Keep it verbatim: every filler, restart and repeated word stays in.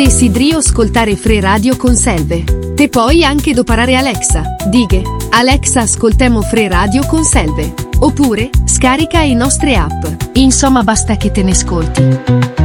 Desidrio ascoltare Free Radio con Selve. Te puoi anche doparare Alexa. Dighe: Alexa, ascoltemo Free Radio con Selve. Oppure scarica i nostre app. Insomma, basta che te ne ascolti.